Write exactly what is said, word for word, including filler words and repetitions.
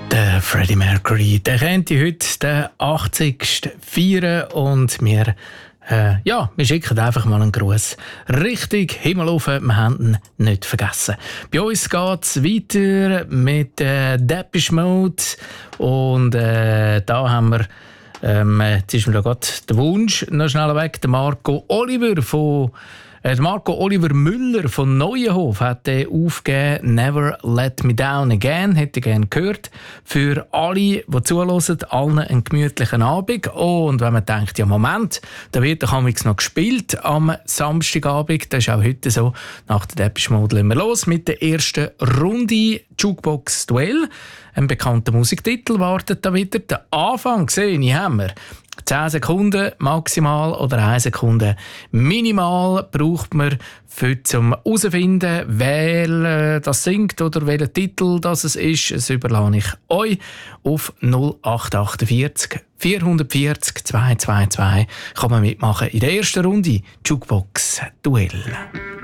Der Freddie Mercury, der könnte heute den achtzigsten feiern und wir, äh, ja, wir schicken einfach mal einen Gruß Richtung Himmel rauf, wir haben ihn nicht vergessen. Bei uns geht es weiter mit äh, Depeche Mode und äh, da haben wir, ähm, jetzt ist mir da gerade der Wunsch noch schnell weg, der Marco Oliver von Marco Oliver Müller von Neuenhof hat den aufgegeben, «Never Let Me Down Again», hätte ich gerne gehört. Für alle, die zuhören, allen einen gemütlichen Abend. Und wenn man denkt, ja Moment, da wird doch noch gespielt am Samstagabend, das ist auch heute so, nach der Depeche Mode legen wir los mit der ersten Runde Jukebox-Duell. Ein bekannter Musiktitel wartet da wieder. Der Anfang gesehen, ich haben wir. zehn Sekunden maximal oder eine Sekunde minimal braucht man für zum herauszufinden, wer äh, das singt oder welcher Titel das es ist. Das überlasse ich euch auf null acht acht vier vier vier null zwei zwei zwei. Kann man mitmachen in der ersten Runde Jukebox Duell.